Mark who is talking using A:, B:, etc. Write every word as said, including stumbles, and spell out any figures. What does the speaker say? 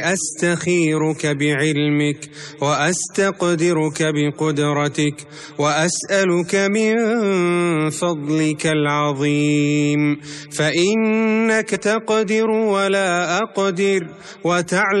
A: أستخيرك بعلمك وأستقدرك بقدرتك وأسألك من فضلك العظيم، فإنك تقدر ولا أقدر وتعلم